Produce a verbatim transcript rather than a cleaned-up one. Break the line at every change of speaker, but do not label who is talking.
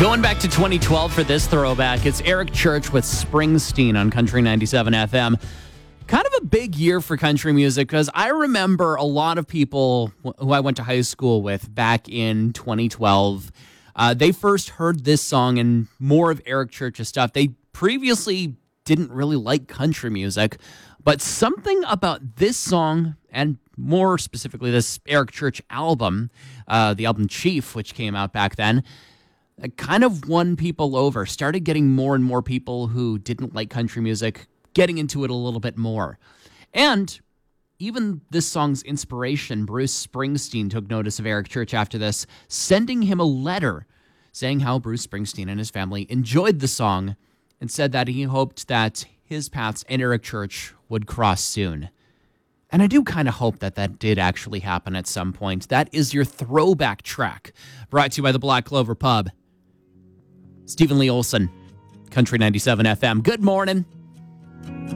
Going back to twenty twelve for this throwback, it's Eric Church with Springsteen on Country ninety-seven F M. Kind of a big year for country music because I remember a lot of people who I went to high school with back in twenty twelve. Uh, they first heard this song and more of Eric Church's stuff. They previously didn't really like country music, but something about this song, and more specifically this Eric Church album, uh, the album Chief, which came out back then, it kind of won people over, started getting more and more people who didn't like country music getting into it a little bit more. And even this song's inspiration, Bruce Springsteen, took notice of Eric Church after this, sending him a letter saying how Bruce Springsteen and his family enjoyed the song and said that he hoped that his paths and Eric Church would cross soon. And I do kind of hope that that did actually happen at some point. That is your throwback track, brought to you by the Black Clover Pub. Stephen Lee Olson, Country ninety-seven F M. Good morning.